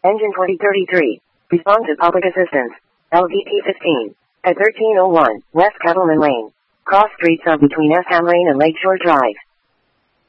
Engine 4033. Respond to public assistance. LVP 15. At 1301 West Cattleman Lane. Cross streets of between Asham Lane and Lakeshore Drive.